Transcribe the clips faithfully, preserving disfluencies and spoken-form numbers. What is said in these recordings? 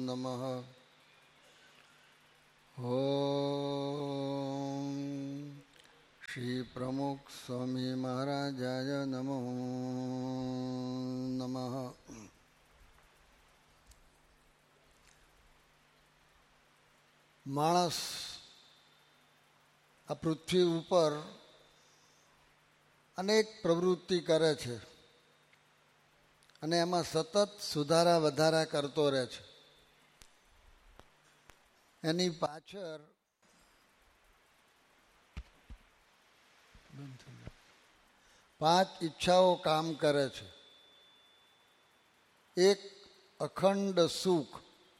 નમઃ. ઓમ શ્રી પ્રમુખ સ્વામી મહારાજાય નમો નમઃ. માણસ આ પૃથ્વી ઉપર અનેક પ્રવૃત્તિ કરે છે અને એમાં સતત સુધારા વધારા કરતો રહે છે. એની પાછળ પાંચ ઈચ્છાઓ કામ કરે છે. એક, અખંડ સુખ,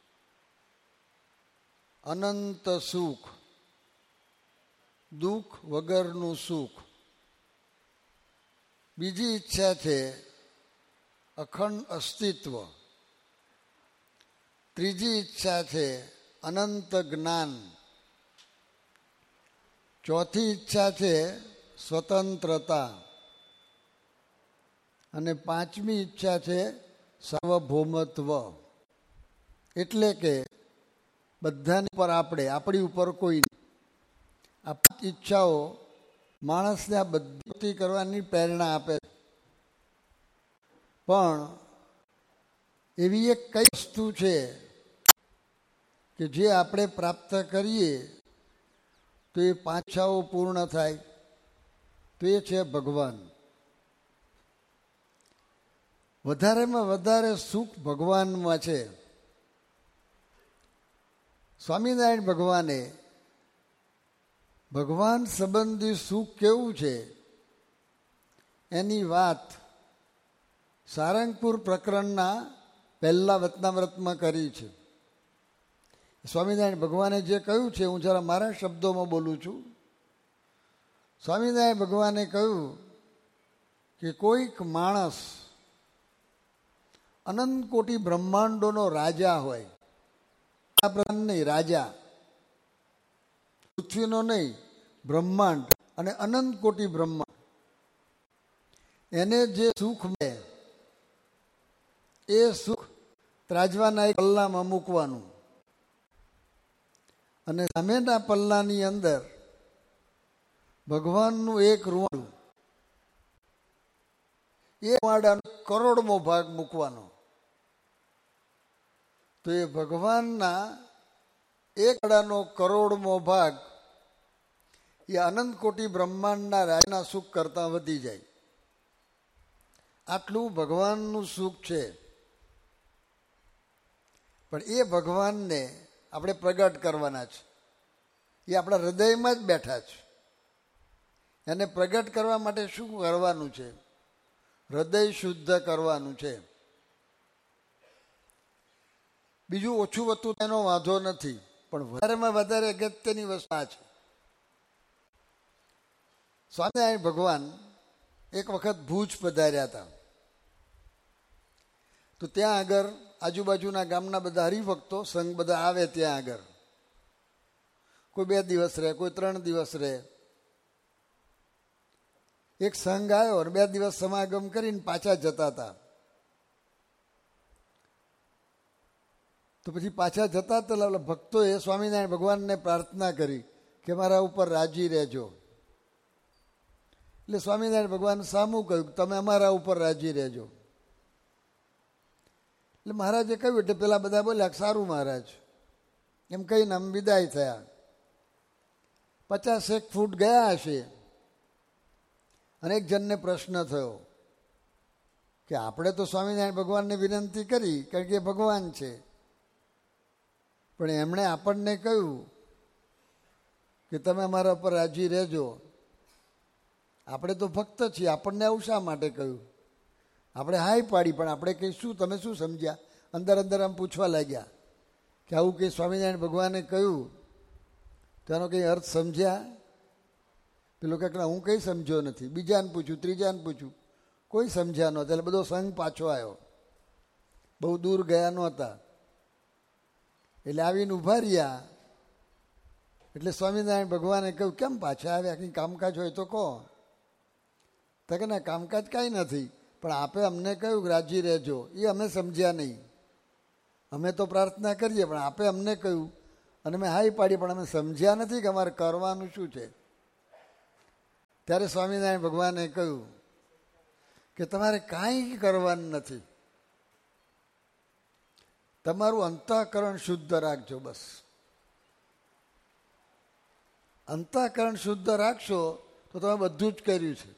અનંત સુખ, દુઃખ વગરનું સુખ. બીજી ઈચ્છા છે અખંડ અસ્તિત્વ. ત્રીજી ઈચ્છા છે અનંત જ્ઞાન. ચોથી ઈચ્છા છે સ્વતંત્રતા. અને પાંચમી ઈચ્છા છે સાર્વભૌમત્વ. એટલે કે બધાની ઉપર આપણે, આપણી ઉપર કોઈ નહીં. આ પાંચ ઈચ્છાઓ માણસને આ બધી કરવાની પ્રેરણા આપે છે. પણ એવી એક કઈ વસ્તુ છે કે જે આપણે પ્રાપ્ત કરીએ તો એ પાંચ ઈચ્છાઓ પૂર્ણ થાય, તો એ છે ભગવાન. વધારેમાં વધારે સુખ ભગવાનમાં છે. સ્વામિનારાયણ ભગવાને ભગવાન સંબંધી સુખ કેવું છે એની વાત સારંગપુર પ્રકરણના પહેલા વચનામૃતમાં કરી છે. સ્વામિનારાયણ ભગવાને જે કહ્યું છે, હું જરા મારા શબ્દોમાં બોલું છું. સ્વામિનારાયણ ભગવાને કહ્યું કે કોઈક માણસ અનંત કોટી બ્રહ્માંડોનો રાજા હોય, નહીં રાજા, પૃથ્વીનો નહીં, બ્રહ્માંડ અને અનંત કોટી બ્રહ્માંડ, એને જે સુખ મળે એ સુખ ત્રાજવાના એક પલ્લામાં મૂકવાનું અને સામેના પલ્લાની અંદર ભગવાનનું એક રૂવાડું, એ રૂવાડાનો કરોડમો ભાગ મૂકવાનો. તો એ ભગવાનના એક રૂવાડાનો કરોડમો ભાગ એ અનંત કોટી બ્રહ્માંડના રાજાના સુખ કરતાં વધી જાય. આટલું ભગવાનનું સુખ છે. પણ એ ભગવાનને આપણે પ્રગટ કરવાના છે. એ આપણા હૃદયમાં જ બેઠા છે. એને પ્રગટ કરવા માટે શું કરવાનું છે? હૃદય શુદ્ધ કરવાનું છે. બીજું ઓછું વધતું એનો વાંધો નથી, પણ વધારેમાં વધારે અગત્યની વસ્તુ આ છે. સ્વામિનારાયણ ભગવાન એક વખત ભુજ પધાર્યા હતા. તો ત્યાં આગળ આજુબાજુના ગામના બધા હરિભક્તો સંઘ બધા આવે. ત્યાં આગળ કોઈ બે દિવસ રહે, કોઈ ત્રણ દિવસ રહે. એક સંઘ આવ્યો અને બે દિવસ સમાગમ કરીને પાછા જતા હતા. તો પછી પાછા જતા હતા ભક્તોએ સ્વામિનારાયણ ભગવાનને પ્રાર્થના કરી કે મારા ઉપર રાજી રહેજો. એટલે સ્વામિનારાયણ ભગવાન સામું કહ્યું, તમે અમારા ઉપર રાજી રહેજો. એટલે મહારાજે કહ્યું એટલે પેલા બધા બોલ્યા સારું મહારાજ, એમ કહીને આમ વિદાય થયા. પચાસ એક ફૂટ ગયા હશે અને એક જણને પ્રશ્ન થયો કે આપણે તો સ્વામિનારાયણ ભગવાનને વિનંતી કરી કારણ કે એ ભગવાન છે, પણ એમણે આપણને કહ્યું કે તમે અમારા ઉપર રાજી રહેજો. આપણે તો ભક્ત છીએ, આપણને આવું શા માટે કહ્યું? આપણે હાય પાડી, પણ આપણે કંઈ શું, તમે શું સમજ્યા? અંદર અંદર આમ પૂછવા લાગ્યા કે આવું કંઈ સ્વામિનારાયણ ભગવાને કહ્યું તેનો કંઈ અર્થ સમજ્યા? પેલો કે હું કંઈ સમજ્યો નથી. બીજાને પૂછ્યું, ત્રીજાને પૂછ્યું, કોઈ સમજ્યા નહોતા. એટલે બધો સંઘ પાછો આવ્યો. બહુ દૂર ગયા નહોતા. એટલે આવીને ઊભા રહ્યા. એટલે સ્વામિનારાયણ ભગવાને કહ્યું કેમ પાછા આવ્યા? કંઈ કામકાજ હોય તો કહો. તો કે ના, કામકાજ કાંઈ નથી, પણ આપે અમને કહ્યું રાજી રહેજો, એ અમે સમજ્યા નહીં. અમે તો પ્રાર્થના કરીએ, પણ આપે અમને કહ્યું અને મેં હાઈ પાડી, પણ અમે સમજ્યા નથી કે અમારે કરવાનું શું છે. ત્યારે સ્વામિનારાયણ ભગવાને કહ્યું કે તમારે કાંઈ કરવાનું નથી, તમારું અંતઃકરણ શુદ્ધ રાખજો. બસ અંતઃકરણ શુદ્ધ રાખશો તો તમે બધું જ કર્યું છે.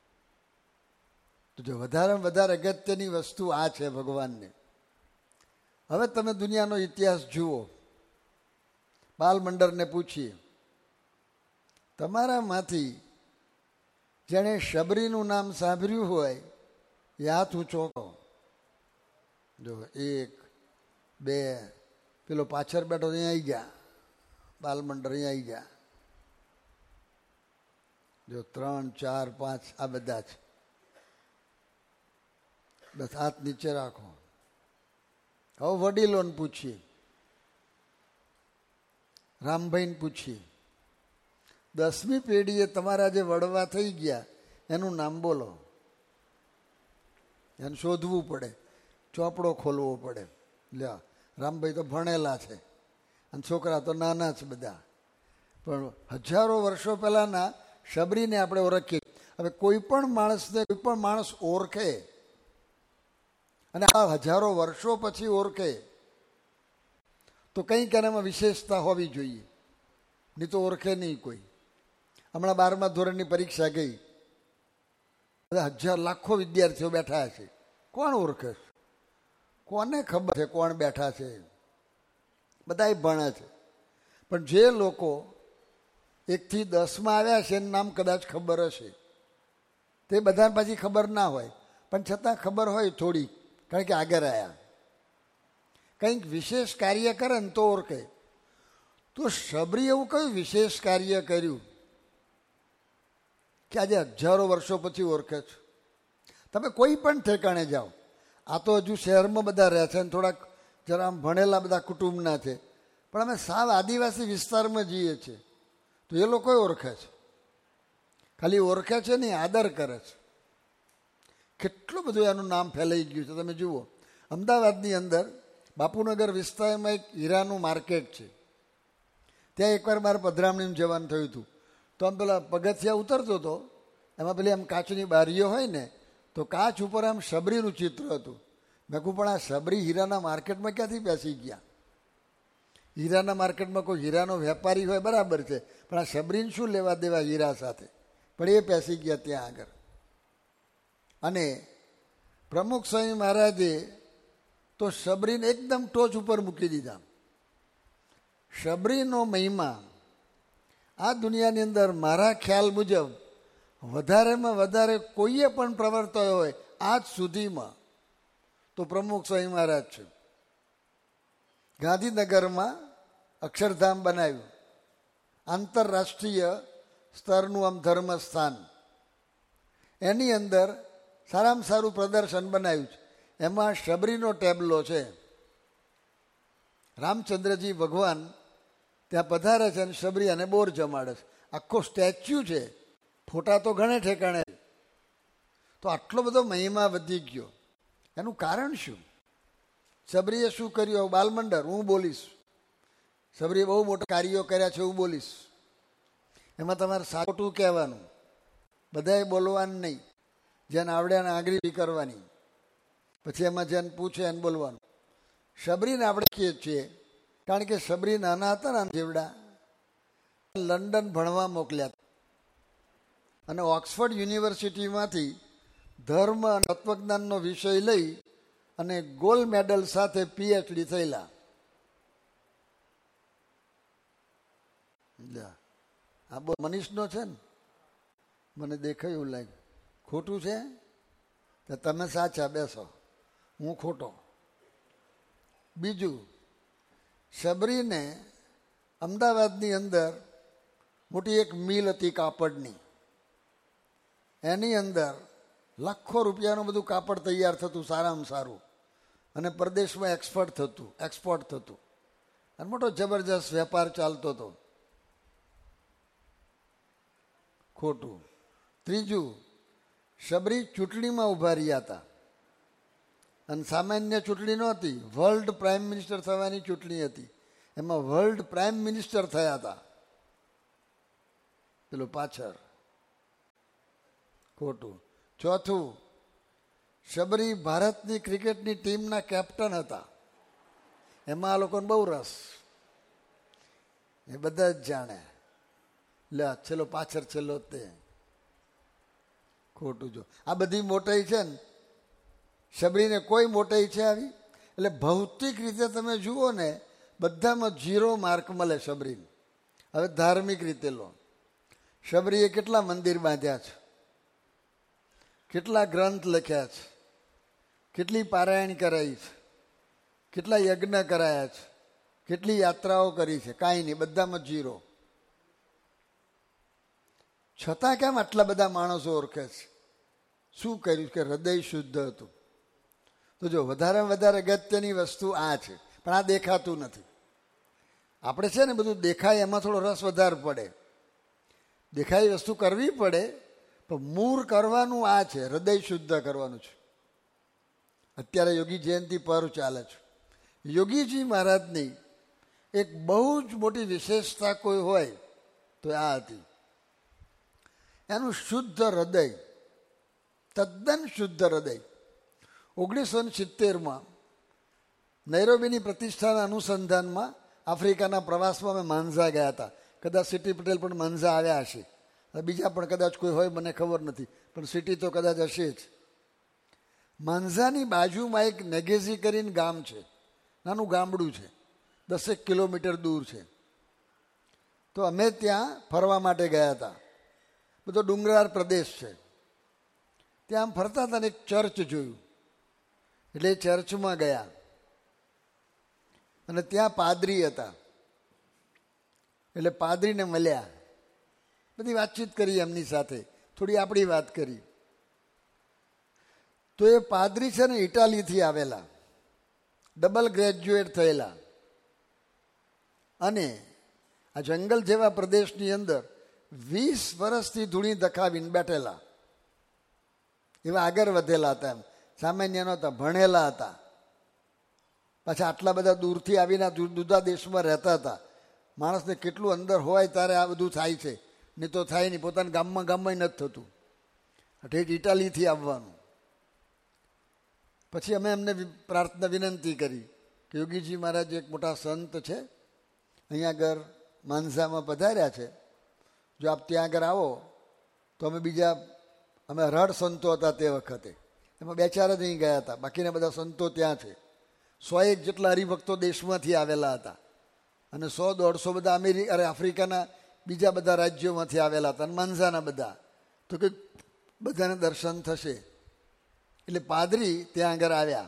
તો જો વધારે વધારે અગત્યની વસ્તુ આ છે ભગવાનને. હવે તમે દુનિયાનો ઇતિહાસ જુઓ, બાલમંડળને પૂછીએ, તમારામાંથી જેણે શબરીનું નામ સાંભળ્યું હોય એ હાથ ઊંચો કરો. જો એક બે, પેલો પાછળ બેઠો અહીંયા આવી ગયા, બાલમંડળ અહીંયા આવી ગયા. જો ત્રણ ચાર પાંચ, આ બધા છે. બસ હાથ નીચે રાખો. હવે વડીલોને પૂછીએ, રામભાઈને પૂછીએ, દસમી પેઢીએ તમારા જે વડવા થઈ ગયા એનું નામ બોલો. એને શોધવું પડે, ચોપડો ખોલવો પડે. લ્યો, રામભાઈ તો ભણેલા છે અને છોકરા તો નાના છે બધા, પણ હજારો વર્ષો પહેલાના શબરીને આપણે ઓળખીએ. હવે કોઈ પણ માણસને કોઈ પણ માણસ ઓળખે અને આ હજારો વર્ષો પછી ઓળખે તો કંઈક એનામાં વિશેષતા હોવી જોઈએ, નહીં તો ઓળખે નહીં કોઈ. હમણાં બારમા ધોરણની પરીક્ષા ગઈ, બધા હજાર લાખો વિદ્યાર્થીઓ બેઠા છે. કોણ ઓળખે છે? કોને ખબર છે કોણ બેઠા છે? બધા ભણે છે, પણ જે લોકો એકથી દસમાં આવ્યા છે એનું નામ કદાચ ખબર હશે, તે બધાને પાછી ખબર ના હોય, પણ છતાં ખબર હોય થોડી, કારણ કે આગળ આવ્યા. કંઈક વિશેષ કાર્ય કરે ને તો ઓળખે. તો શબરી એવું કયું વિશેષ કાર્ય કર્યું કે આજે હજારો વર્ષો પછી ઓળખે છે? તમે કોઈ પણ ઠેકાણે જાઓ, આ તો હજુ શહેરમાં બધા રહે છે અને થોડાક જરા આમ ભણેલા બધા કુટુંબના છે, પણ અમે સાવ આદિવાસી વિસ્તારમાં જઈએ છીએ તો એ લોકો ઓળખે છે. ખાલી ઓળખે છે નહીં, આદર કરે છે. કેટલું બધું એનું નામ ફેલાઈ ગયું છે. તમે જુઓ, અમદાવાદની અંદર બાપુનગર વિસ્તારમાં એક હીરાનું માર્કેટ છે. ત્યાં એકવાર મારે પધરામણીમાં જવાનું થયું હતું, તો આમ પેલા પગથિયા ઉતરતો હતો, એમાં પેલી આમ કાચની બારીઓ હોય ને, તો કાચ ઉપર આમ શબરીનું ચિત્ર હતું. મેં કહું પણ આ શબરી હીરાના માર્કેટમાં ક્યાંથી બેસી ગયા? હીરાના માર્કેટમાં કોઈ હીરાનો વેપારી હોય બરાબર છે, પણ આ શબરીને શું લેવા દેવા હીરા સાથે? પણ એ બેસી ગયા ત્યાં આગળ. અને પ્રમુખ સ્વામી મહારાજે તો શબરીને એકદમ ટોચ ઉપર મૂકી દીધા. શબરીનો મહિમા આ દુનિયાની અંદર મારા ખ્યાલ મુજબ વધારેમાં વધારે કોઈએ પણ પ્રવર્તાયો હોય આજ સુધીમાં તો પ્રમુખ સ્વામી મહારાજ છે. ગાંધીનગરમાં અક્ષરધામ બનાવ્યું, આંતરરાષ્ટ્રીય સ્તરનું આમ ધર્મસ્થાન. એની અંદર સારામાં સારું પ્રદર્શન બનાવ્યું છે. એમાં શબરીનો ટેબલો છે. રામચંદ્રજી ભગવાન ત્યાં પધારે છે અને શબરી અને બોર જમાડે છે. આખો સ્ટેચ્યુ છે, ફોટા તો ઘણે ઠેકાણે. તો આટલો બધો મહિમા વધી ગયો, એનું કારણ શું? શબરીએ શું કર્યું? બાલમંડળ હું બોલીશ. શબરીએ બહુ મોટા કાર્યો કર્યા છે હું બોલીશ. એમાં તમારે સાચું કહેવાનું, બધાએ બોલવાનું નહીં. જેને આવડે એને આંગળી કરવાની, પછી એમાં જેને પૂછે એને બોલવાનું. શબરીને આપણે કહીએ છીએ કારણ કે શબરી નાના હતા ને જેવડા, લંડન ભણવા મોકલ્યા અને ઓક્સફર્ડ યુનિવર્સિટીમાંથી ધર્મ અને તત્વજ્ઞાનનો વિષય લઈ અને ગોલ્ડ મેડલ સાથે પીએચડી થયેલા. આ બહુ મનીષનો છે ને, મને દેખાય એવું લાગ્યું. ખોટું છે તો તમે સાચા, બેસો, હું ખોટો. બીજું, શબરીને અમદાવાદની અંદર મોટી એક મિલ હતી કાપડની. એની અંદર લાખો રૂપિયાનું બધું કાપડ તૈયાર થતું, સારામાં સારું, અને પરદેશમાં એક્સપોર્ટ થતું એક્સપોર્ટ થતું અને મોટો જબરજસ્ત વેપાર ચાલતો હતો. ખોટું. ત્રીજું, શબરી ચૂંટણીમાં ઊભા રહ્યા હતા અને સામાન્ય ચૂંટણી નહોતી, વર્લ્ડ પ્રાઇમ મિનિસ્ટર થવાની ચૂંટણી હતી. એમાં વર્લ્ડ પ્રાઇમ મિનિસ્ટર થયા હતા. પેલું પાછળ ખોટું. ચોથું, શબરી ભારતની ક્રિકેટની ટીમના કેપ્ટન હતા. એમાં આ લોકોને બહુ રસ, એ બધા જ જાણે. લે છેલ્લો પાછળ છેલ્લો તે ખોટું. જો આ બધી મોટાઈ છે ને, શબરીને કોઈ મોટાઈ છે આવી? એટલે ભૌતિક રીતે તમે જુઓ ને, બધામાં જીરો માર્ક મળે શબરીને. હવે ધાર્મિક રીતે લો, શબરીએ કેટલા મંદિર બાંધ્યા છે, કેટલા ગ્રંથ લખ્યા છે, કેટલી પારાયણ કરાઈ છે, કેટલા યજ્ઞ કરાયા છે, કેટલી યાત્રાઓ કરી છે? કાંઈ નહીં, બધામાં જીરો. છતાં કેમ આટલા બધા માણસો ઓળખે છે? શું કર્યું કે હૃદય શુદ્ધ હતું. તો જો વધારેમાં વધારે અગત્યની વસ્તુ આ છે, પણ આ દેખાતું નથી. આપણે છે ને બધું દેખાય એમાં થોડો રસ વધારે પડે, દેખાય વસ્તુ કરવી પડે, પણ મૂળ કરવાનું આ છે, હૃદય શુદ્ધ કરવાનું છે. અત્યારે યોગી જયંતિ પર્વ ચાલે છે. યોગીજી મહારાજની એક બહુ જ મોટી વિશેષતા કોઈ હોય તો આ હતી, એનું શુદ્ધ હૃદય, તદ્દન શુદ્ધ હૃદય. ઓગણીસો ને સિત્તેરમાં નૈરોબીની પ્રતિષ્ઠાના અનુસંધાનમાં આફ્રિકાના પ્રવાસમાં અમે માંઝા ગયા હતા. કદાચ સિટી પટેલ પણ માંઝા આવ્યા હશે, બીજા પણ કદાચ કોઈ હોય મને ખબર નથી, પણ સિટી તો કદાચ હશે જ. માંઝાની બાજુમાં એક નેગેઝી કરીને ગામ છે, નાનું ગામડું છે, દસેક કિલોમીટર દૂર છે. તો અમે ત્યાં ફરવા માટે ગયા હતા. બધો ડુંગરાળ પ્રદેશ છે. ત્યાં આમ ફરતા હતા ને એક ચર્ચ જોયું, એટલે એ ચર્ચમાં ગયા અને ત્યાં પાદરી હતા. એટલે પાદરીને મળ્યા, બધી વાતચીત કરી એમની સાથે, થોડી આપણી વાત કરી. તો એ પાદરી છે ને ઇટાલીથી આવેલા, ડબલ ગ્રેજ્યુએટ થયેલા, અને આ જંગલ જેવા પ્રદેશની અંદર વીસ વર્ષથી ધૂણી દખાવીને બેઠેલા. એવા આગળ વધેલા હતા, એમ સામાન્ય નહોતા, ભણેલા હતા. પાછા આટલા બધા દૂરથી આવીને જુદા દેશમાં રહેતા હતા. માણસને કેટલું અંદર હોય ત્યારે આ બધું થાય છે, નહીં તો થાય નહીં. પોતાના ગામમાં ગામમાં નથી થતું, ઠેઠ ઇટાલીથી આવવાનું. પછી અમે એમને પ્રાર્થના વિનંતી કરી કે યોગીજી મહારાજ એક મોટા સંત છે, અહીંયા આગળ માંઝામાં પધાર્યા છે, જો આપ ત્યાં આગળ આવો તો અમે બીજા, અમે અઢાર સંતો હતા તે વખતે, એમાં બે ચાર જ અહીં ગયા હતા, બાકીના બધા સંતો ત્યાં છે. સો એક જેટલા હરિભક્તો દેશમાંથી આવેલા હતા, અને સો દોઢસો બધા અમેરિકા અરે આફ્રિકાના બીજા બધા રાજ્યોમાંથી આવેલા હતા, અને માંઝાના બધા. તો કે બધાને દર્શન થશે. એટલે પાદરી ત્યાં આગળ આવ્યા.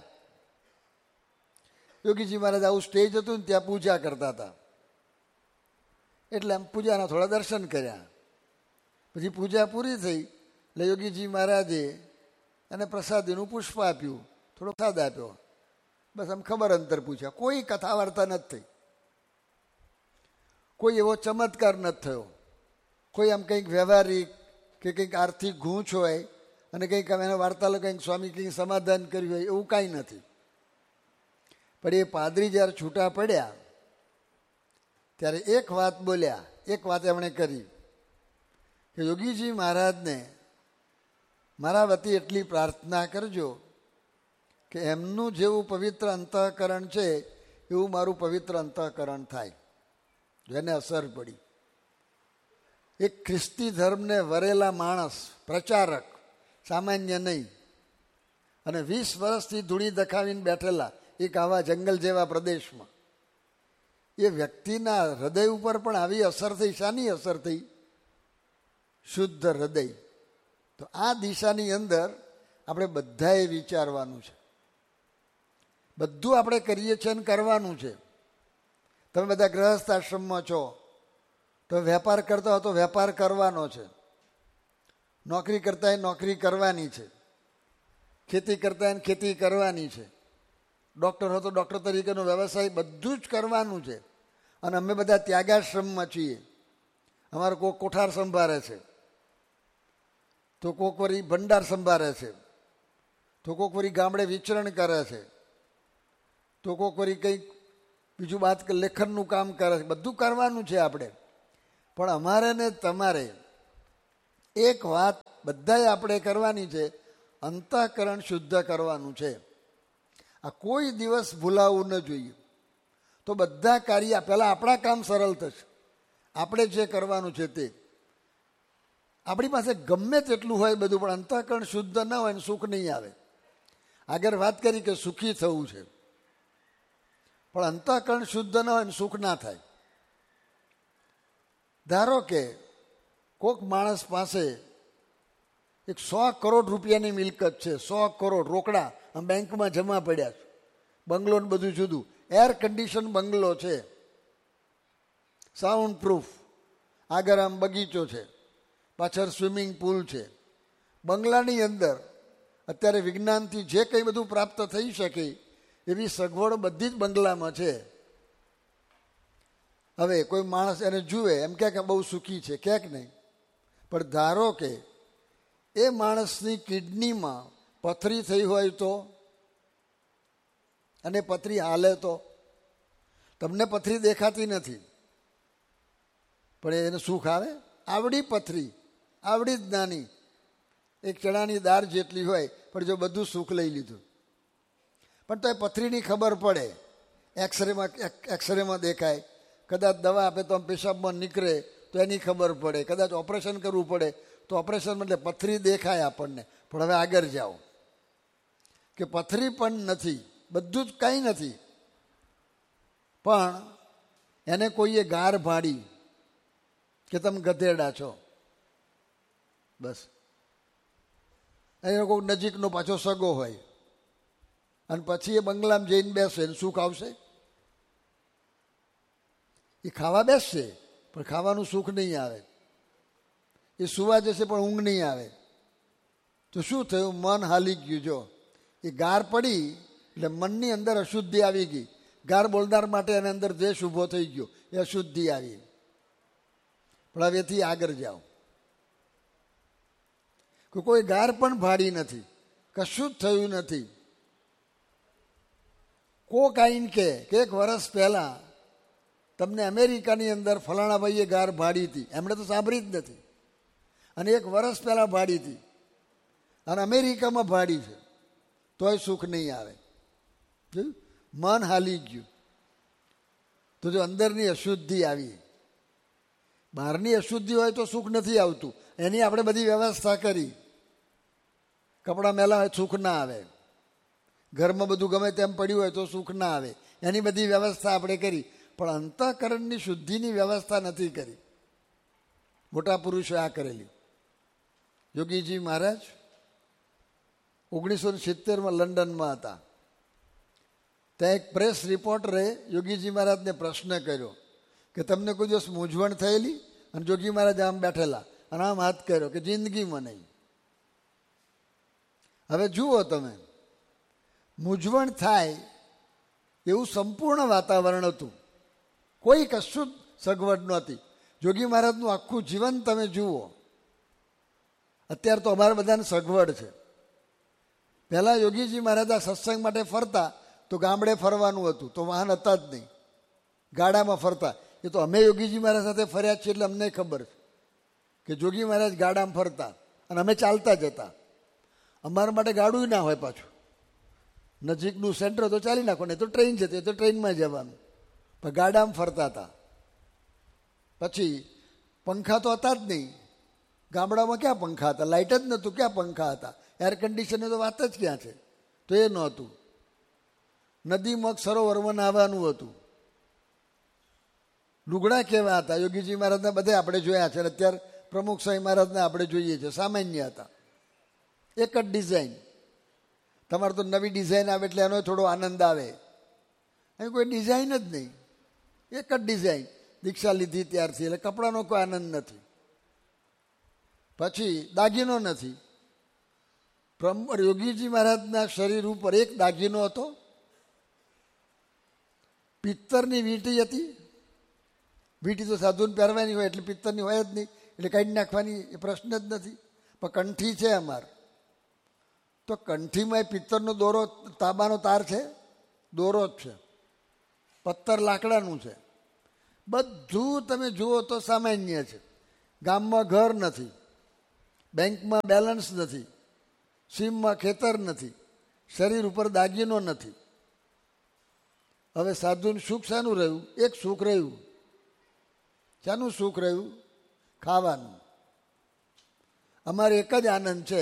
યોગીજી મહારાજ આવું સ્ટેજ હતું ને ત્યાં પૂજા કરતા હતા, એટલે આમ પૂજાના થોડા દર્શન કર્યા. પછી પૂજા પૂરી થઈ એટલે યોગીજી મહારાજે એને પ્રસાદીનું પુષ્પ આપ્યું, થોડો પ્રસાદ આપ્યો, બસ આમ ખબર અંતર પૂછ્યા. કોઈ કથા વાર્તા નથી થઈ, કોઈ એવો ચમત્કાર નથી થયો, કોઈ આમ કંઈક વ્યવહારિક કે કંઈક આર્થિક ગૂંચ હોય અને કંઈક અમે એના વાર્તાલો કંઈક સ્વામી કંઈક સમાધાન કર્યું હોય એવું કાંઈ નથી. પણ એ પાદરી જ્યારે છૂટા પડ્યા ત્યારે એક વાત બોલ્યા, એક વાત એમણે કરી કે યોગીજી મહારાજને મારા વતી એટલી પ્રાર્થના કરજો કે એમનું જેવું પવિત્ર અંતઃકરણ છે એવું મારું પવિત્ર અંતઃકરણ થાય. જેને અસર પડી, એક ખ્રિસ્તી ધર્મને વરેલા માણસ, પ્રચારક, સામાન્ય નહીં, અને વીસ વર્ષથી ધૂણી દખાવીને બેઠેલા એક આવા જંગલ જેવા પ્રદેશમાં, એ વ્યક્તિના હૃદય ઉપર પણ આવી અસર થઈ. શાની અસર થઈ? શુદ્ધ હૃદય. તો આ દિશાની અંદર આપણે બધાએ વિચારવાનું છે. બધું આપણે કરીએ છીએ અને કરવાનું છે. તમે બધા ગૃહસ્થ આશ્રમમાં છો, તમે વેપાર કરતા હો તો વેપાર કરવાનો છે, નોકરી કરતા હોય નોકરી કરવાની છે, ખેતી કરતા હોય ખેતી કરવાની છે, ડૉક્ટર હો તો ડૉક્ટર તરીકેનો વ્યવસાય, બધું જ કરવાનું છે. અને અમે બધા ત્યાગાશ્રમમાં છીએ. અમારો કોક કોઠાર સંભાળે છે, તો કોક વળી ભંડાર સંભાળે છે, તો તો કોઈક વળી ગામડે વિચરણ કરે છે, તો કોઈક વળી કંઈક બીજું વાત લેખનનું કામ કરે છે. બધું કરવાનું છે આપણે, પણ અમારે ને તમારે એક વાત બધાએ આપણે કરવાની છે, અંતઃકરણ શુદ્ધ કરવાનું છે. આ કોઈ દિવસ ભૂલાવવું ન જોઈએ. તો બધા કાર્ય પહેલાં આપણા કામ સરળ થશે. આપણે જે કરવાનું છે તે આપણી પાસે ગમે તેટલું હોય બધું, પણ અંતઃકરણ શુદ્ધ ન હોય ને સુખ નહીં આવે. આગળ વાત કરી કે સુખી થવું છે, પણ અંતઃકરણ શુદ્ધ ન હોય ને સુખ ના થાય. ધારો કે કોઈક માણસ પાસે એક સો કરોડ રૂપિયાની મિલકત છે, સો કરોડ રોકડા આમ બેંકમાં જમા પડ્યા છે, બંગલો ને બધું જુદું, એર કન્ડિશન બંગલો છે, સાઉન્ડ પ્રૂફ, આગળ આમ બગીચો છે, પાછળ સ્વિમિંગ પુલ છે. બંગલાની અંદર અત્યારે વિજ્ઞાનથી જે કંઈ બધું પ્રાપ્ત થઈ શકે એવી સગવડ બધી જ બંગલામાં છે. હવે કોઈ માણસ એને જુએ એમ કહે કે બહુ સુખી છે, ક્યાંક નહીં. પણ ધારો કે એ માણસની કિડનીમાં પથરી થઈ હોય તો, અને પથરી હાલે તો, તમને પથરી દેખાતી નથી પણ એને સુખ આવે? આવડી પથરી, આવડી જ નાની, એક ચણાની દાળ જેટલી હોય, પણ જો બધું સુખ લઈ લીધું. પણ તો એ પથરીની ખબર પડે, એક્સરેમાં એક્સરેમાં દેખાય, કદાચ દવા આપે તો પેશાબમાં નીકળે તો એની ખબર પડે, કદાચ ઓપરેશન કરવું પડે તો ઓપરેશન એટલે પથરી દેખાય આપણને. પણ હવે આગળ જાઓ કે પથરી પણ નથી, બધું જ કંઈ નથી, પણ એને કોઈએ ગાર ભાડી કે તમે ગધેડા છો, બસ. એને કોઈ નજીકનો પાછો સગો હોય અને પછી એ બંગલામાં જઈને બેસે, સુખ આવશે? એ ખાવા બેસશે પણ ખાવાનું સુખ નહીં આવે. એ સુવા જશે પણ ઊંઘ નહીં આવે. તો શું થયું? મન હાલી ગયું. જો એ ગાર પડી એટલે મનની અંદર અશુદ્ધિ આવી ગઈ. ગાર બોલનાર માટે એની અંદર દ્વેષ ઊભો થઈ ગયો, એ અશુદ્ધિ આવી. પણ હવેથી આગળ જાઓ કે કોઈ ગાર પણ ભાડી નથી, કશું જ થયું નથી. કોક આઈને કે એક વર્ષ પહેલા તમને અમેરિકાની અંદર ફલાણા ભાઈએ ગાર ભાડી હતી, એમણે તો સાંભળી જ નથી, અને એક વર્ષ પહેલા ભાડી હતી અને અમેરિકામાં ભાડી છે, તોય સુખ નહીં આવે. મન હાલી ગયું. તો જો અંદરની અશુદ્ધિ આવી, બહારની અશુદ્ધિ હોય તો સુખ નથી આવતું. એની આપણે બધી વ્યવસ્થા કરી. કપડાં મેલા હોય સુખ ના આવે, ઘરમાં બધું ગમે તેમ પડ્યું હોય તો સુખ ના આવે, એની બધી વ્યવસ્થા આપણે કરી. પણ અંતઃકરણની શુદ્ધિની વ્યવસ્થા નથી કરી. મોટા પુરુષોએ આ કરેલી. યોગીજી મહારાજ ઓગણીસો ને સિત્તેરમાં લંડનમાં હતા. ત્યાં એક પ્રેસ રિપોર્ટરે યોગીજી મહારાજને પ્રશ્ન કર્યો કે તમને કોઈ દિવસ મૂંઝવણ થયેલી? અને યોગી મહારાજ આમ બેઠેલા અને આમ હાથ કર્યો કે જિંદગીમાં નહીં. હવે જુઓ તમે, મૂંઝવણ થાય એવું સંપૂર્ણ વાતાવરણ હતું, કોઈ કશું સગવડ નહોતી. યોગી મહારાજનું આખું જીવન તમે જુઓ. અત્યારે તો અમારા બધાને સગવડ છે. પહેલાં યોગીજી મહારાજ આ સત્સંગ માટે ફરતા તો ગામડે ફરવાનું હતું, તો વાહન હતા જ નહીં, ગાડામાં ફરતા. એ તો અમે યોગીજી મહારાજ સાથે ફર્યા છીએ એટલે અમને ખબર છે કે યોગી મહારાજ ગાડામાં ફરતા અને અમે ચાલતા જતા. અમારા માટે ગાડું ના હોય, પાછું નજીકનું સેન્ટર તો ચાલી નાખો, ને તો ટ્રેન જતી તો ટ્રેનમાં જવાનું, પણ ગાડામાં ફરતા હતા. પછી પંખા તો હતા જ નહીં, ગામડામાં ક્યાં પંખા હતા? લાઇટ જ નહોતું, ક્યાં પંખા હતા? એર કન્ડિશનની તો વાત જ ક્યાં છે? તો એ નહોતું. નદીમાં સરોવરમાં નાહવાનું હતું. લુગડા કેવા હતા? યોગીજી મહારાજના બધે આપણે જોયા છે, અત્યારે પ્રમુખ સ્વામી મહારાજને આપણે જોઈએ છે, સામાન્ય હતા, એક જ ડિઝાઇન. તમારે તો નવી ડિઝાઇન આવે એટલે એનો થોડો આનંદ આવે. અહીં કોઈ ડિઝાઇન જ નહીં, એક જ ડિઝાઇન. દીક્ષા લીધી ત્યારથી એટલે કપડાનો કોઈ આનંદ નથી. પછી દાગીનો નથી. યોગીજી મહારાજના શરીર ઉપર એક દાગીનો હતો, પિત્તરની વીંટી હતી. વીંટી તો સાધુને પહેરવાની હોય એટલે પિત્તરની હોય જ નહીં, એટલે કાઢી નાખવાની એ પ્રશ્ન જ નથી. પણ કંઠી છે અમારે, તો કંઠીમાં પિત્તળનો દોરો તાંબાનો તાર છે? દોરો જ છે. પત્તર લાકડાનું છે. બધું તમે જુઓ તો સામાન્ય છે. ગામમાં ઘર નથી, બેંકમાં બેલેન્સ નથી, સીમમાં ખેતર નથી, શરીર ઉપર દાગીનો નથી. હવે સાધુનું સુખ શાનું રહ્યું? એક સુખ રહ્યું. શાનું સુખ રહ્યું? ખાવાનું. અમારે એક જ આનંદ છે.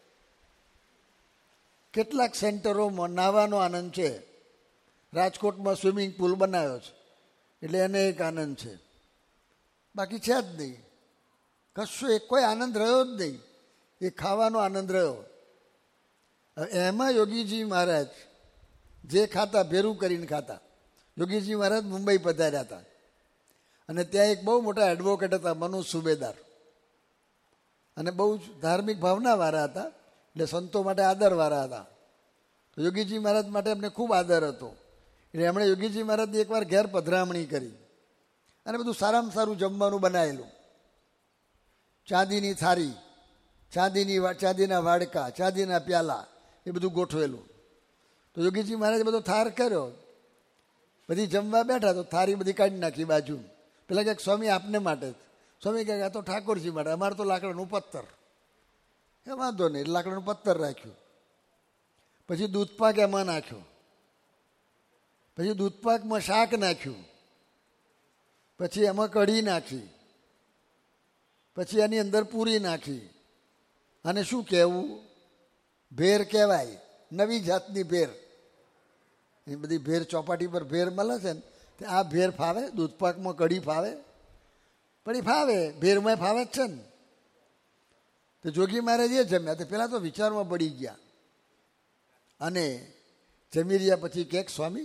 કેટલાક સેન્ટરોમાં નાહવાનો આનંદ છે. રાજકોટમાં સ્વિમિંગ પુલ બનાવ્યો છે એટલે એને એક આનંદ છે, બાકી છે જ નહીં. કશું એક કોઈ આનંદ રહ્યો જ નહીં. એ ખાવાનો આનંદ રહ્યો. એમાં યોગીજી મહારાજ જે ખાતા ભેરું કરીને ખાતા. યોગીજી મહારાજ મુંબઈ પધાર્યા હતા અને ત્યાં એક બહુ મોટા એડવોકેટ હતા, મનોજ સુબેદાર, અને બહુ જ ધાર્મિક ભાવનાવાળા હતા, એટલે સંતો માટે આદરવાળા હતા. તો યોગીજી મહારાજ માટે એમને ખૂબ આદર હતો. એટલે એમણે યોગીજી મહારાજની એકવાર ઘેર પધરામણી કરી અને બધું સારામાં સારું જમવાનું બનાવેલું. ચાંદીની થાળી, ચાંદીની ચાંદીના વાડકા, ચાંદીના પ્યાલા, એ બધું ગોઠવેલું. તો યોગીજી મહારાજે બધો થાર કર્યો. બધી જમવા બેઠા તો થાળી બધી કાઢી નાખી બાજુ. પેલા કંઈક સ્વામી આપને માટે જ. સ્વામી કહે આ તો ઠાકોરજી માટે, અમારે તો લાકડાનું પત્તર. એ વાંધો નહીં, લાકડાનું પત્તર રાખ્યું. પછી દૂધપાક એમાં નાખ્યો. પછી દૂધપાકમાં શાક નાખ્યું. પછી એમાં કઢી નાખી. પછી એની અંદર પૂરી નાખી. અને શું કહેવું? ભેર કહેવાય, નવી જાતની ભેર. એ બધી ભેર ચોપાટી પર ભેર મળે છે ને, આ ભેર ફાવે? દૂધપાકમાં કઢી ફાવે? પણ એ ફાવે, ભેરમાં ફાવે જ છે ને. તો જોગી મહારાજ એ જમ્યા. તો પેલા તો વિચારમાં પડી ગયા અને જમી રહ્યા. પછી કે સ્વામી,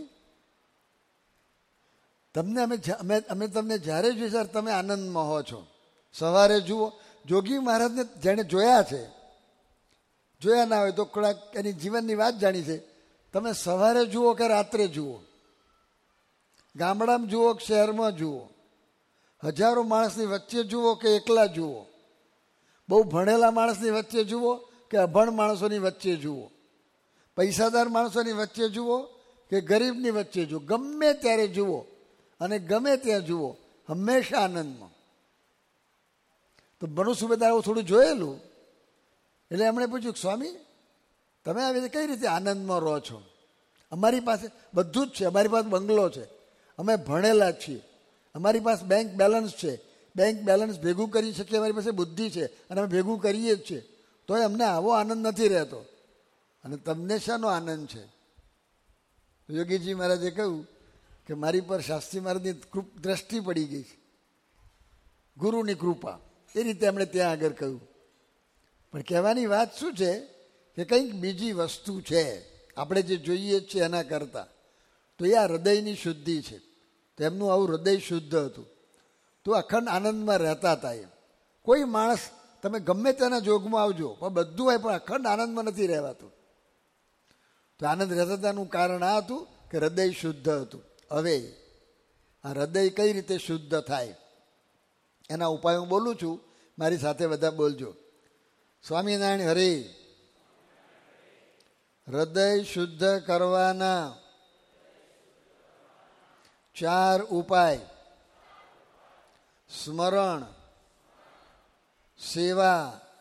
તમને અમે અમે અમે તમને જ્યારે જોઈએ ત્યારે તમે આનંદમાં હો છો. સવારે જુઓ, જોગી મહારાજને જેણે જોયા છે, જોયા ના હોય તો થોડાક એની જીવનની વાત જાણી છે. તમે સવારે જુઓ કે રાત્રે જુઓ, ગામડામાં જુઓ કે શહેરમાં જુઓ, હજારો માણસની વચ્ચે જુઓ કે એકલા જુઓ, બહુ ભણેલા માણસની વચ્ચે જુઓ કે અભણ માણસોની વચ્ચે જુઓ, પૈસાદાર માણસોની વચ્ચે જુઓ કે ગરીબની વચ્ચે જુઓ, ગમે ત્યારે જુઓ અને ગમે ત્યાં જુઓ, હંમેશા આનંદમાં. તો મનુ સુબેદાર થોડું જોયેલું એટલે એમણે પૂછ્યું, સ્વામી તમે આવી રીતે કઈ રીતે આનંદમાં રહો છો? અમારી પાસે બધું જ છે. અમારી પાસે બંગલો છે, અમે ભણેલા છીએ, અમારી પાસે બેંક બેલેન્સ છે, બેંક બેલેન્સ ભેગું કરી શકીએ, અમારી પાસે બુદ્ધિ છે અને અમે ભેગું કરીએ જ છીએ, તોય અમને આવો આનંદ નથી રહેતો. અને તમને શાનો આનંદ છે? યોગીજી મહારાજે કહ્યું કે મારી પર શાસ્ત્રી મહારાજની દ્રષ્ટિ પડી ગઈ છે, ગુરુની કૃપા. એ રીતે એમણે ત્યાં આગળ કહ્યું. પણ કહેવાની વાત શું છે કે કંઈક બીજી વસ્તુ છે આપણે જે જોઈએ છીએ એના કરતાં. તો એ આ હૃદયની શુદ્ધિ છે. તો એમનું આવું હૃદય શુદ્ધ હતું. તો અખંડ આનંદમાં રહેતા હતા. એ કોઈ માણસ તમે ગમે તેના જોગમાં આવજો પણ બધું હોય પણ અખંડ આનંદમાં નથી રહેવાતું. તો આનંદ રહેતા હતાનું કારણ આ હતું કે હૃદય શુદ્ધ હતું. હવે આ હૃદય કઈ રીતે શુદ્ધ થાય એના ઉપાય હું બોલું છું, મારી સાથે બધા બોલજો. સ્વામિનારાયણ હરે. હૃદય શુદ્ધ કરવાના ચાર ઉપાય: સ્મરણ, સેવા,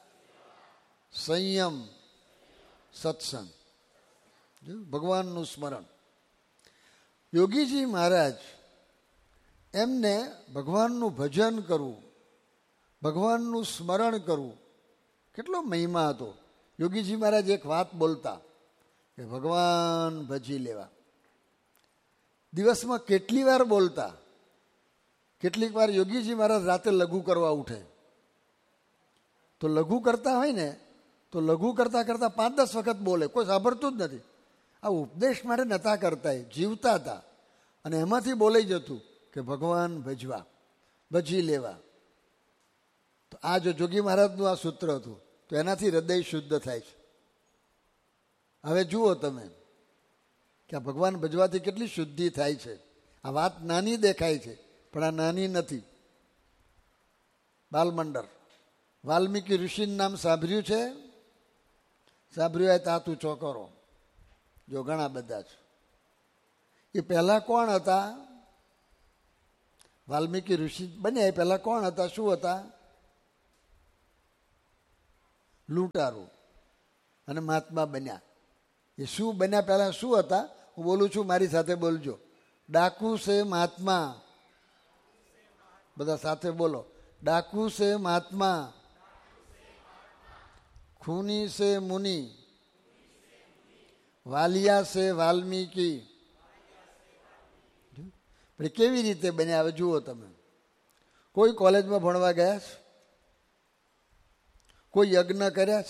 સંયમ, સત્સંગ. ભગવાનનું સ્મરણ. યોગીજી મહારાજ એમને ભગવાનનું ભજન કરવું, ભગવાનનું સ્મરણ કરવું કેટલો મહિમા હતો. યોગીજી મહારાજ એક વાત બોલતા કે ભગવાન ભજી લેવા. દિવસમાં કેટલી વાર બોલતા. કેટલીક વાર યોગીજી મહારાજ રાતે લઘુ કરવા ઉઠે તો લઘુ કરતા હોય ને તો લઘુ કરતા કરતા પાંચ દસ વખત બોલે, કોઈ સાંભળતું જ નથી. આ ઉપદેશ માટે નહોતા કરતા, એ જીવતા હતા. અને એમાંથી બોલાઈ જતું કે ભગવાન ભજવા, ભજી લેવા. તો આ જો જોગી મહારાજનું આ સૂત્ર હતું. તો એનાથી હૃદય શુદ્ધ થાય છે. હવે જુઓ તમે કે આ ભગવાન ભજવાથી કેટલી શુદ્ધિ થાય છે. આ વાત નાની દેખાય છે પણ આ નાની નથી. બાલમંડળ, વાલ્મીકી ઋષિનું નામ સાંભળ્યું છે? સાંભળ્યું હોય તો હાથ ઊંચો કરો. જો ઘણા બધા છે. એ પહેલાં કોણ હતા? વાલ્મીકી ઋષિ બન્યા એ પહેલાં કોણ હતા? શું હતા? લૂંટારુ. અને મહાત્મા બન્યા. એ શું બન્યા? પહેલાં શું હતા? હું બોલું છું, મારી સાથે બોલજો. ડાકુ સે મહાત્મા. બધા સાથે બોલો. ડાકુ સે મહાત્મા, ખૂની સે મુનિ, વાલિયા સે વાલ્મીકી. પણ કેવી રીતે બન્યા? હવે જુઓ તમે. કોઈ કોલેજમાં ભણવા ગયા છે? કોઈ યજ્ઞ કર્યા છે?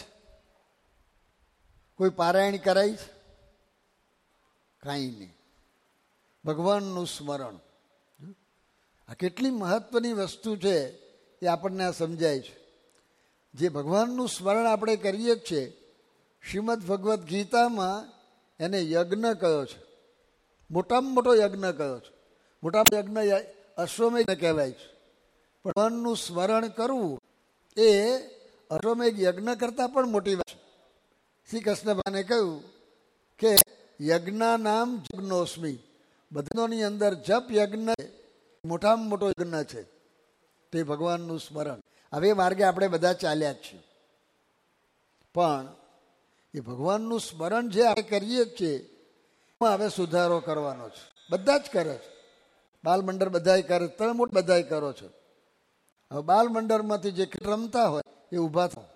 કોઈ પારાયણ કરાઈ છે? કાંઈ નહીં. ભગવાનનું સ્મરણ. આ કેટલી મહત્વની વસ્તુ છે એ આપણને સમજાય છે. જે ભગવાનનું સ્મરણ આપણે કરીએ જ છીએ, શ્રીમદ ભગવદ્ ગીતામાં એને યજ્ઞ કયો છે. મોટામાં મોટો યજ્ઞ કયો છે. મોટા યજ્ઞ અશ્વમેઘ કહેવાય છે. પણ ભગવાનનું સ્મરણ કરવું એ અશ્વમેઘ યજ્ઞ કરતાં પણ મોટી વાત છે. શ્રી કૃષ્ણ ભગવાને કહ્યું કે યજ્ઞા નામ જગ્નોસ્મી. બધાની અંદર જપ યજ્ઞ મોટામાં મોટો યજ્ઞ છે તે ભગવાનનું સ્મરણ. હવે માર્ગે આપણે બધા ચાલ્યા જ છીએ, પણ એ ભગવાનનું સ્મરણ જે આપણે કરીએ જ છીએ એમાં હવે સુધારો કરવાનો છે. બધા જ કરે છે. બાલ મંડળ બધાય કરે, તમે મોટા બધાય કરો છો. હવે બાલ મંડળમાંથી જે રમતા હોય એ ઊભા થાવ.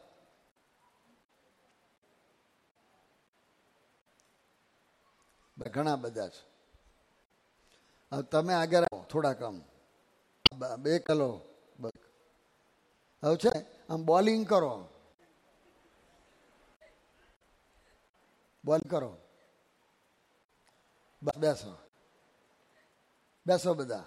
ઘણા બધા છે. હવે તમે આગળ આવો થોડાક, આમ બે કલો. હવે છે આમ બોલિંગ કરો, બોલ કરો. બેસો બેસો બધા.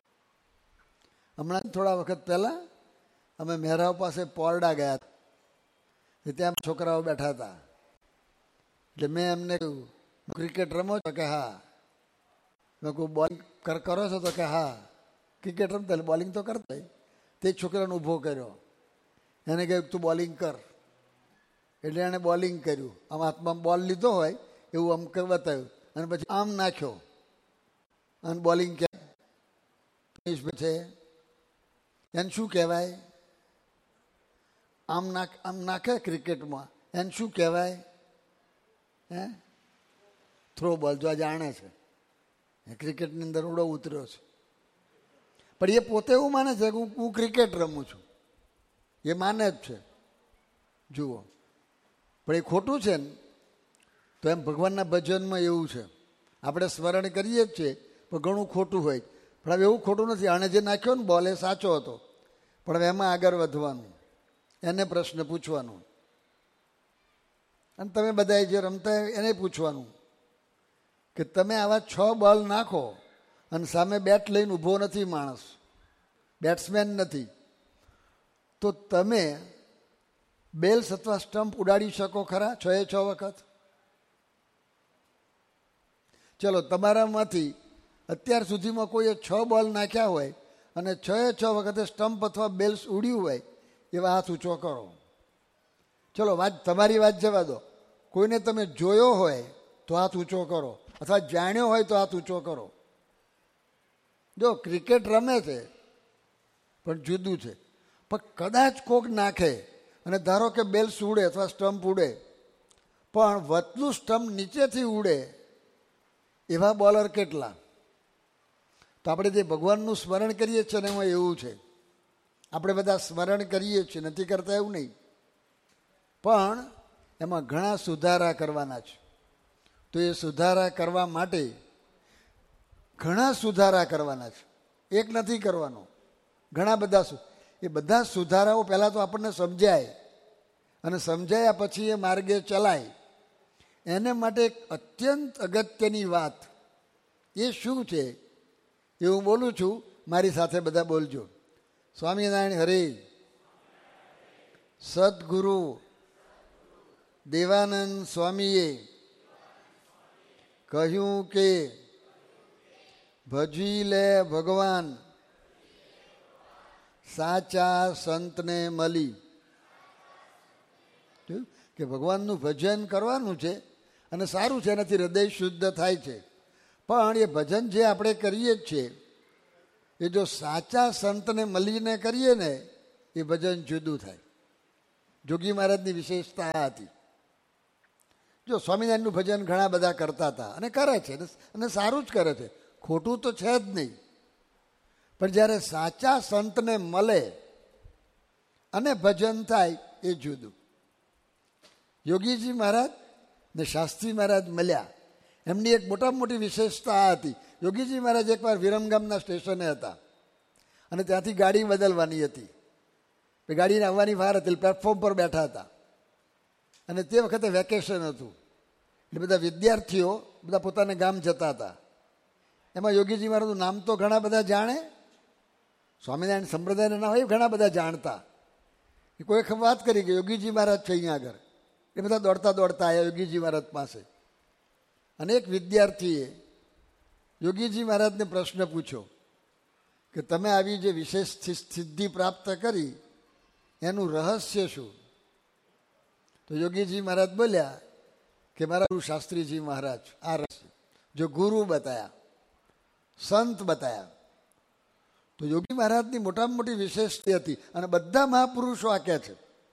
હમણાં થોડા વખત પહેલા અમે મહેરાવ પાસે પોરડા ગયા હતા. ત્યાં છોકરાઓ બેઠા હતા. એટલે મેં એમને કહ્યું, ક્રિકેટ રમો છો? કે હા. મેં કહું બોલિંગ કરો છો? તો કે હા. ક્રિકેટ રમતા એટલે બોલિંગ તો કરતા. તે છોકરાને ઊભો કર્યો. એને કહ્યું તું બોલિંગ કર. એટલે એણે બોલિંગ કર્યું. આમ હાથમાં બોલ લીધો હોય એવું આમ બતાવ્યું અને પછી આમ નાખ્યો. અને બોલિંગ ક્યાં છે એને શું કહેવાય? આમ નાખ આમ નાખે ક્રિકેટમાં એને શું કહેવાય? હે, થ્રો બોલ. જો આ જાણે છે ક્રિકેટની અંદર ઉડો ઉતર્યો છે. પણ એ પોતે એવું માને છે કે હું ક્રિકેટ રમું છું. એ માને જ છે. જુઓ, પણ એ ખોટું છે ને. તો એમ ભગવાનના ભજનમાં એવું છે. આપણે સ્મરણ કરીએ જ છીએ પણ ઘણું ખોટું હોય. પણ હવે એવું ખોટું નથી. આણે જે નાખ્યો ને બોલ એ સાચો હતો. પણ હવે એમાં આગળ વધવાનું, એને પ્રશ્ન પૂછવાનો. અને તમે બધા જે રમતા એને પૂછવાનું કે તમે આવા છ બોલ નાખો અને સામે બેટ લઈને ઊભો નથી માણસ, બેટ્સમેન નથી, તો તમે બેલ્સ અથવા સ્ટમ્પ ઉડાડી શકો ખરા છ એ છ વખત? ચલો, તમારામાંથી અત્યાર સુધીમાં કોઈએ છ બોલ નાખ્યા હોય અને છ એ છ વખતે સ્ટમ્પ અથવા બેલ્સ ઉડ્યું હોય એવા હાથ ઊંચો કરો. ચલો, વાત તમારી વાત જવા દો. કોઈને તમે જોયો હોય તો હાથ ઊંચો કરો, અથવા જાણ્યો હોય તો હાથ ઊંચો કરો. જો ક્રિકેટ રમે છે પણ જુદું છે. પણ કદાચ કોક નાખે અને ધારો કે બેલ્સ ઉડે અથવા સ્ટમ્પ ઉડે, પણ વતલું સ્ટમ્પ નીચેથી ઉડે એવા બોલર કેટલા? તો આપણે જે ભગવાનનું સ્મરણ કરીએ છીએ ને એમાં એવું છે. આપણે બધા સ્મરણ કરીએ છીએ, નથી કરતા એવું નહીં, પણ એમાં ઘણા સુધારા કરવાના છે. તો એ સુધારા કરવા માટે ઘણા સુધારા કરવાના છે. એક નથી કરવાનો, ઘણા બધા. એ બધા સુધારાઓ પહેલાં તો આપણને સમજાય, અને સમજાયા પછી એ માર્ગે ચલાય. એને માટે એક અત્યંત અગત્યની વાત એ શું છે એ હું બોલું છું. મારી સાથે બધા બોલજો. સ્વામિનારાયણ હરે. સદગુરુ દેવાનંદ સ્વામીએ કહ્યું કે ભજી લે ભગવાન સાચા સંતને મળી. કે ભગવાનનું ભજન કરવાનું છે અને સારું છે, એનાથી હૃદય શુદ્ધ થાય છે. પણ એ ભજન જે આપણે કરીએ જ છીએ એ જો સાચા સંતને મળીને કરીએ ને એ ભજન જુદું થાય. જોગી મહારાજની વિશેષતા આ હતી. જો સ્વામિનારાયણનું ભજન ઘણા બધા કરતા હતા અને કરે છે અને સારું જ કરે છે, ખોટું તો છે જ નહીં. પણ જ્યારે સાચા સંતને મળે અને ભજન થાય એ જુદું. યોગીજી મહારાજ ને શાસ્ત્રી મહારાજ મળ્યા, એમની એક મોટામાં મોટી વિશેષતા આ હતી. યોગીજી મહારાજ એકવાર વિરમગામના સ્ટેશને હતા અને ત્યાંથી ગાડી બદલવાની હતી. ગાડીને આવવાની વાર હતી, પ્લેટફોર્મ પર બેઠા હતા અને તે વખતે વેકેશન હતું એટલે બધા વિદ્યાર્થીઓ બધા પોતાના ગામ જતા હતા. એમાં યોગીજી મહારાજનું નામ તો ઘણા બધા જાણે, સ્વામિનારાયણ સંપ્રદાયના ના હોય ઘણા બધા જાણતા. કોઈ વાત કરી કે યોગીજી મહારાજ છે અહીંયા આગળ, એ બધા દોડતા દોડતા આવ્યા યોગીજી મહારાજ પાસે. અને એક વિદ્યાર્થીએ યોગીજી મહારાજને પ્રશ્ન પૂછ્યો કે તમે આવી જે વિશેષ સિદ્ધિ પ્રાપ્ત કરી એનું રહસ્ય શું? તો યોગીજી મહારાજ બોલ્યા કે મારા શાસ્ત્રીજી મહારાજ આ રહસ્ય જો ગુરુ બતાયા, સંત બતાયા. તો યોગી મહારાજની મોટામાં મોટી વિશેષતા હતી અને બધા મહાપુરુષો આ કહે છે,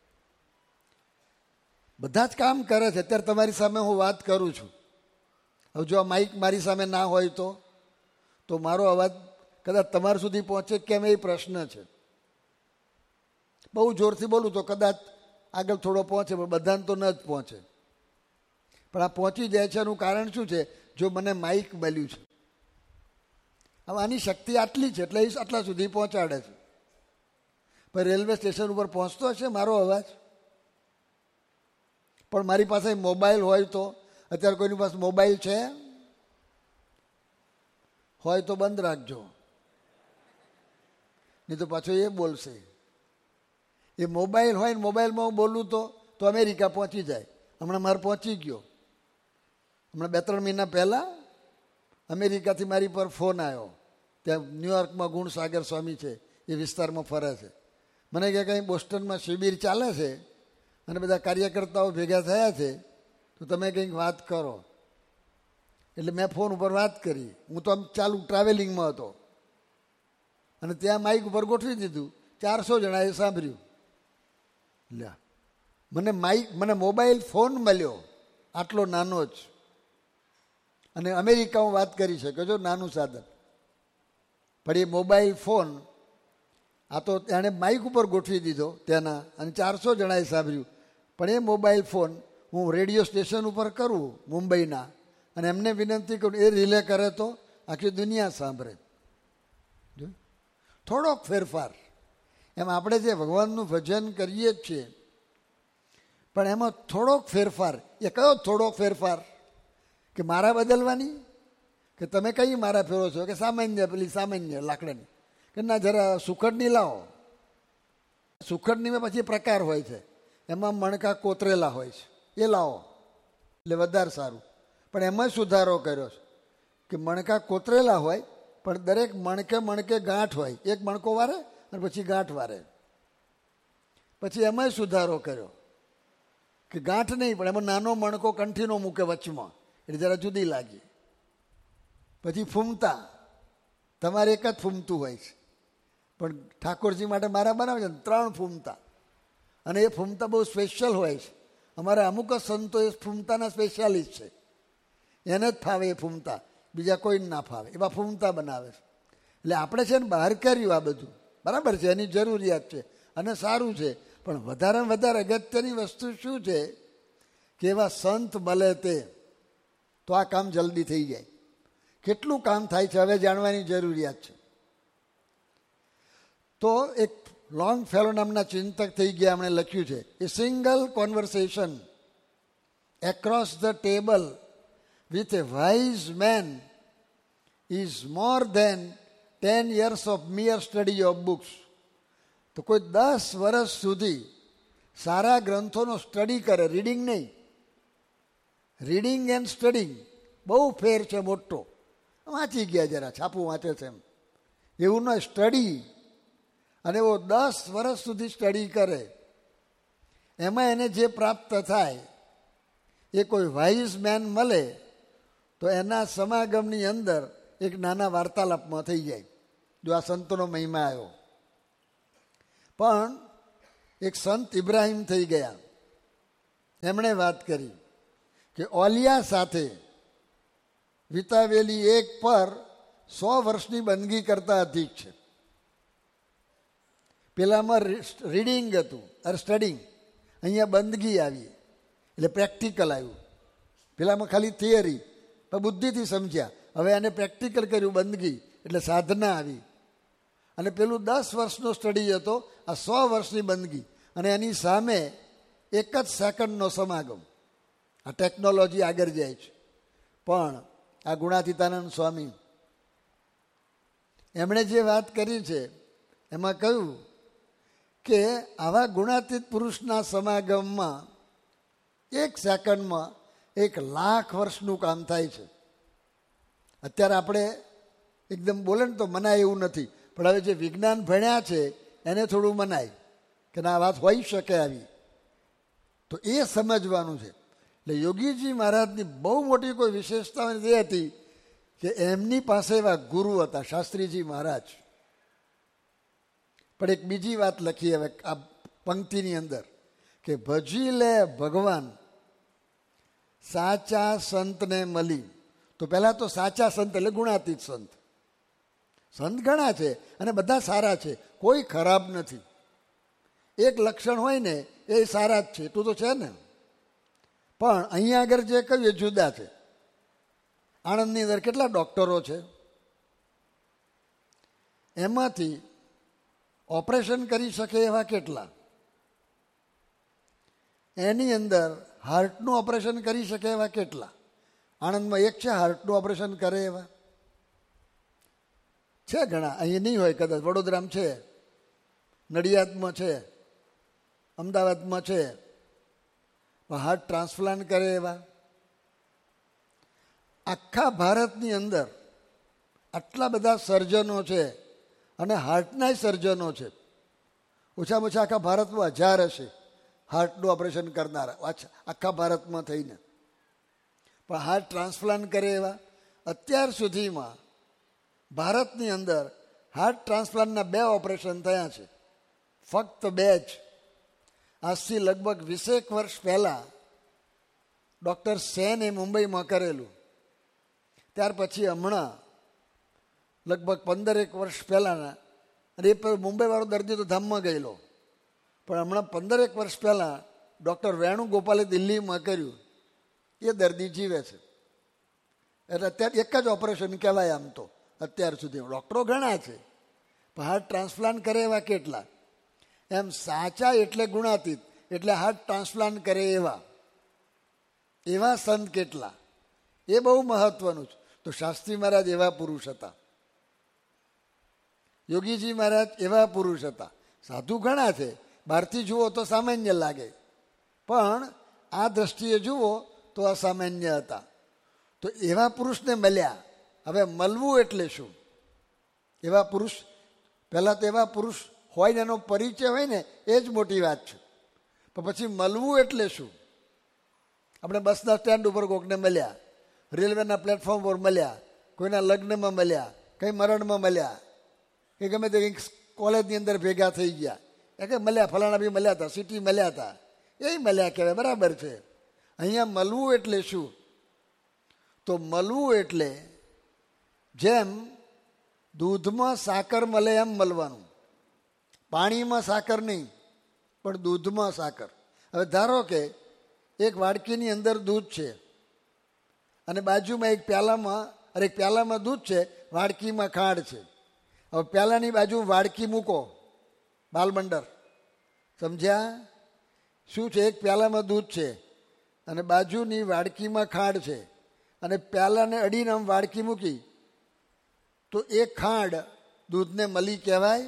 બધા જ કામ કરે છે. અત્યારે તમારી સામે હું વાત કરું છું, હવે જો આ માઇક મારી સામે ના હોય તો તો મારો અવાજ કદાચ તમારા સુધી પહોંચે કેમ એ પ્રશ્ન છે. બહુ જોરથી બોલું તો કદાચ આગળ થોડો પહોંચે પણ બધાને તો ન જ પહોંચે. પણ આ પહોંચી જાય છે એનું કારણ શું છે? જો મને માઇક મળ્યું છે. હવે આની શક્તિ આટલી છે એટલે એ આટલા સુધી પહોંચાડે છે. પણ રેલવે સ્ટેશન ઉપર પહોંચતો હશે મારો અવાજ? પણ મારી પાસે મોબાઈલ હોય તો, અત્યારે કોઈની પાસે મોબાઈલ છે હોય તો બંધ રાખજો, નહીં તો પાછો એ બોલશે. એ મોબાઈલ હોય ને મોબાઈલમાં હું બોલું તો તો અમેરિકા પહોંચી જાય. હમણાં મારે પહોંચી ગયો. હમણાં બે ત્રણ મહિના પહેલાં અમેરિકાથી મારી પર ફોન આવ્યો. ત્યાં ન્યુયોર્કમાં ગુણસાગર સ્વામી છે, એ વિસ્તારમાં ફરે છે. મને કે કંઈ બોસ્ટનમાં શિબિર ચાલે છે અને બધા કાર્યકર્તાઓ ભેગા થયા છે તો તમે કંઈક વાત કરો. એટલે મેં ફોન ઉપર વાત કરી. હું તો આમ ચાલુ ટ્રાવેલિંગમાં હતો અને ત્યાં માઇક ઉપર ગોઠવી દીધું. ચારસો જણાએ સાંભળ્યું. લે મને માઇક મને મોબાઈલ ફોન મળ્યો આટલો નાનો જ, અને અમેરિકામાં વાત કરી શકે છો, નાનું સાધન. પણ એ મોબાઈલ ફોન આ તો એણે માઇક ઉપર ગોઠવી દીધો ત્યાંના અને ચારસો જણાએ સાંભળ્યું. પણ એ મોબાઈલ ફોન હું રેડિયો સ્ટેશન ઉપર કરું મુંબઈના અને એમને વિનંતી કરું એ રિલે કરે તો આખી દુનિયા સાંભળે. જો થોડોક ફેરફાર. એમ આપણે જે ભગવાનનું ભજન કરીએ જ છીએ પણ એમાં થોડોક ફેરફાર. એ કયો થોડોક ફેરફાર? કે મારા બદલવાની કે તમે કઈ મારા ફેરો છો? કે સામાન્ય પેલી સામાન્ય લાકડાની. કે ના જરા સુખડની લાવો. સુખડનીમાં પછી પ્રકાર હોય છે, એમાં મણકા કોતરેલા હોય છે, એ લાવો એટલે વધારે સારું. પણ એમાં સુધારો કર્યો છે કે મણકા કોતરેલા હોય પણ દરેક મણકે મણકે ગાંઠ હોય. એક મણકો વારે અને પછી ગાંઠ વારે. પછી એમાં સુધારો કર્યો કે ગાંઠ નહીં પણ એમાં નાનો મણકો કંઠીનો મૂકે વચમાં, એટલે જરા જુદી લાગી. પછી ફૂમતા તમારે એક જ ફૂમતું હોય છે પણ ઠાકોરજી માટે મારા બનાવે છે ત્રણ ફૂમતા, અને એ ફૂમતા બહુ સ્પેશિયલ હોય છે. અમારા અમુક જ સંતો એ ફૂમતાના સ્પેશિયાલિસ્ટ છે, એને જ ફાવે એ ફૂમતા, બીજા કોઈને ના ફાવે એવા ફૂમતા બનાવે છે. એટલે આપણે છે ને બહાર કર્યું આ બધું બરાબર છે, એની જરૂરિયાત છે અને સારું છે. પણ વધારે વધારે અગત્યની વસ્તુ શું છે કે એવા સંત મળે તે તો આ કામ જલ્દી થઈ જાય. કેટલું કામ થાય છે હવે જાણવાની જરૂરિયાત છે. તો એક લોંગ ફેલો નામના ચિંતક થઈ ગયા, એમણે લખ્યું છે એ single conversation across the table with a wise main is more then ten years of mere study of books. તો કોઈ દસ વર્ષ સુધી સારા ગ્રંથોનો સ્ટડી કરે, રીડિંગ નહીં, રીડિંગ એન્ડ સ્ટડિંગ બહુ ફેર છે મોટો. વાંચી ગયા જરા છાપું વાંચે છે એમ, એવું ન સ્ટડી. અને એવો દસ વર્ષ સુધી સ્ટડી કરે એમાં એને જે પ્રાપ્ત થાય એ કોઈ વાઇઝ મેન મળે તો એના સમાગમની અંદર એક નાના વાર્તાલાપમાં થઈ જાય. જો આ સંતનો મહિમા આવ્યો. પણ એક સંત ઇબ્રાહિમ થઈ ગયા. એમણે વાત કરી કે ઓલિયા સાથે વિતાવેલી એક પર સો વર્ષની બંદગી કરતા અધિક છે. પેલામાં રીડિંગ હતું અરે સ્ટડિંગ, અહીંયા બંદગી આવી એટલે પ્રેક્ટિકલ આવ્યું. પેલામાં ખાલી થિયરી પણ બુદ્ધિથી સમજ્યા. હવે એને પ્રેક્ટિકલ કર્યું બંદગી એટલે સાધના આવી. અને પેલું દસ વર્ષનો સ્ટડી હતો, આ સો વર્ષની બંદગી. અને એની સામે એક જ સેકન્ડનો સમાગમ. આ ટેકનોલોજી આગળ જાય છે. પણ આ ગુણાતીતાનંદ સ્વામી એમણે જે વાત કરી છે એમાં કહ્યું કે આવા ગુણાતીત પુરુષના સમાગમમાં એક સેકન્ડમાં એક લાખ વર્ષનું કામ થાય છે. અત્યારે આપણે એકદમ બોલે ને તો મનાય એવું નથી, પણ હવે જે વિજ્ઞાન ભણ્યા છે એને થોડું મનાય કે ના વાત હોઈ શકે આવી. તો એ સમજવાનું છે. એટલે યોગીજી મહારાજની બહુ મોટી કોઈ વિશેષતા એ હતી કે એમની પાસે એવા ગુરુ હતા, શાસ્ત્રીજી મહારાજ. પણ એક બીજી વાત લખી હવે આ પંક્તિની અંદર કે ભજી લે ભગવાન સાચા સંતને મળી. તો પહેલાં તો સાચા સંત એટલે ગુણાતીત સંત. સંત ઘણા છે અને બધા સારા છે, કોઈ ખરાબ નથી. એક લક્ષણ હોય ને એ સારા જ છે, એટલું તો છે ને. પણ અહીંયા આગળ જે કહ્યું એ જુદા છે. આણંદની અંદર કેટલા ડૉક્ટરો છે, એમાંથી ઓપરેશન કરી શકે એવા કેટલા? એની અંદર હાર્ટનું ઓપરેશન કરી શકે એવા કેટલા? આણંદમાં એક છે હાર્ટનું ઓપરેશન કરે એવા છે ઘણા. અહીં નહીં હોય કદાચ, વડોદરામાં છે, નડિયાદમાં છે, અમદાવાદમાં છે. હાર્ટ ટ્રાન્સપ્લાન્ટ કરે એવા આખા ભારતની અંદર આટલા બધા સર્જનો છે અને હાર્ટના સર્જનો છે. ઓછામાં ઓછા આખા ભારતમાં હજાર હશે હાર્ટનું ઓપરેશન કરનારા આખા ભારતમાં થઈને. પણ હાર્ટ ટ્રાન્સપ્લાન્ટ કરે એવા અત્યાર સુધીમાં ભારતની અંદર હાર્ટ ટ્રાન્સપ્લાન્ટના બે ઓપરેશન થયા છે, ફક્ત બે જ. આજથી લગભગ વીસેક વર્ષ પહેલાં ડૉક્ટર સેને મુંબઈમાં કરેલું. ત્યાર પછી હમણાં લગભગ પંદરેક વર્ષ પહેલાંના, અને એ મુંબઈવાળો દર્દી તો ધામમાં ગયેલો, પણ હમણાં પંદરેક વર્ષ પહેલાં ડૉક્ટર વેણુગોપાલે દિલ્હીમાં કર્યું. એ દર્દી જીવે છે. એટલે અત્યારે એક જ ઓપરેશન કહેવાય આમ તો અત્યાર સુધી. ડૉક્ટરો ઘણા છે પણ હાર્ટ ટ્રાન્સપ્લાન્ટ કરે એવા કેટલા? એમ સાચા એટલે ગુણાતીત એટલે હાર્ટ ટ્રાન્સપ્લાન્ટ કરે એવા એવા સંત કેટલા? એ બહુ મહત્વનું છે. તો શાસ્ત્રી મહારાજ એવા પુરુષ હતા, યોગીજી મહારાજ એવા પુરુષ હતા. સાધુ ઘણા છે, બહારથી જુઓ તો સામાન્ય લાગે, પણ આ દ્રષ્ટિએ જુઓ તો અસામાન્ય હતા. તો એવા પુરુષને મળ્યા. હવે મળવું એટલે શું? એવા પુરુષ, પહેલાં તો એવા પુરુષ હોય ને એનો પરિચય હોય ને એ જ મોટી વાત છે. પણ પછી મળવું એટલે શું? આપણે બસના સ્ટેન્ડ ઉપર કોઈકને મળ્યા, રેલવેના પ્લેટફોર્મ પર મળ્યા, કોઈના લગ્નમાં મળ્યા, કંઈ મરણમાં મળ્યા, કે ગમે તે કંઈક કોલેજની અંદર ભેગા થઈ ગયા, એ કંઈ મળ્યા, ફલાણા બી મળ્યા હતા, સિટી મળ્યા હતા, એ મળ્યા કહેવાય, બરાબર છે. અહીંયા મળવું એટલે શું? તો મળવું એટલે જેમ દૂધમાં સાકર મળે એમ મળવાનું. પાણીમાં સાકર નહીં, પણ દૂધમાં સાકર. હવે ધારો કે એક વાડકીની અંદર દૂધ છે અને બાજુમાં એક પ્યાલામાં અરે એક પ્યાલામાં દૂધ છે, વાડકીમાં ખાંડ છે. હવે પ્યાલાની બાજુ વાડકી મૂકો, બાલબંડર, સમજ્યા? શું છે? એક પ્યાલામાં દૂધ છે અને બાજુની વાડકીમાં ખાંડ છે, અને પ્યાલાને અડીને આમ વાડકી મૂકી તો એ ખાંડ દૂધને મલી કહેવાય?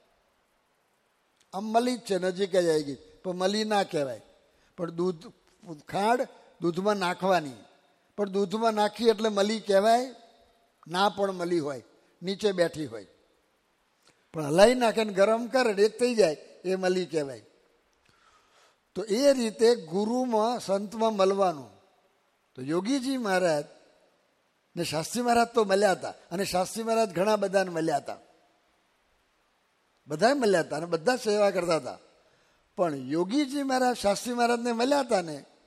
આમ મલી જ છે, નજીક જ આવી ગઈ, પણ મલી ના કહેવાય. પણ દૂધ ખાંડ દૂધમાં નાખવાની, પણ દૂધમાં નાખી એટલે મલી કહેવાય? ના, પણ મલી હોય, નીચે બેઠી હોય, પણ હલાવી નાખે ને ગરમ કરે એક થઈ જાય, એ મલી કહેવાય. તો એ રીતે ગુરુમાં સંતમાં મળવાનું. તો યોગીજી મહારાજ ને શાસ્ત્રી મહારાજ તો મળ્યા હતા, અને શાસ્ત્રી મહારાજ ઘણા બધાને મળ્યા હતા, બધા મળ્યા હતા અને બધા સેવા કરતા હતા. પણ યોગીજી મહારાજ શાસ્ત્રી મહારાજને મળ્યા હતા ને